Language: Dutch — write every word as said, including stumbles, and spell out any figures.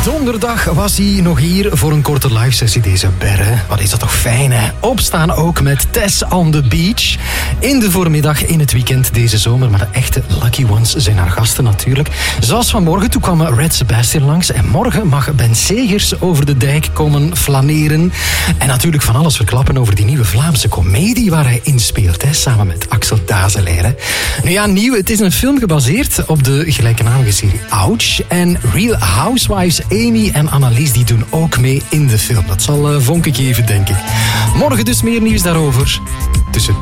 Donderdag was hij nog hier voor een korte live sessie, deze Berre. Wat is dat toch fijn, hè? Opstaan ook met Tess on the Beach. In de voormiddag, in het weekend deze zomer. Maar de echte lucky ones zijn haar gasten natuurlijk. Zoals vanmorgen, toen kwam Red Sebastian langs. En morgen mag Ben Segers over de dijk komen flaneren. En natuurlijk van alles verklappen over die nieuwe Vlaamse komedie waar hij in speelt, hè? Samen met Axel Dazeleer. Nu ja, nieuw. Het is een film gebaseerd op de gelijknamige serie Ouch. En Real Housewives Amy en Annelies die doen ook mee in de film. Dat zal uh, vonken geven, denk ik. Morgen dus meer nieuws daarover. Tussen